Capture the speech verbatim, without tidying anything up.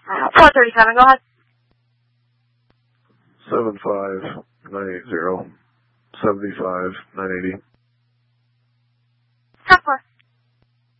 four thirty-seven, go ahead. seven five nine eight zero, seven five nine eighty. Ten four.